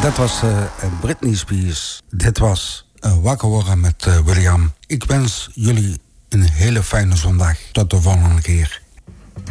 Dat was Britney Spears. Dit was Wakker worden met William. Ik wens jullie een hele fijne zondag. Tot de volgende keer.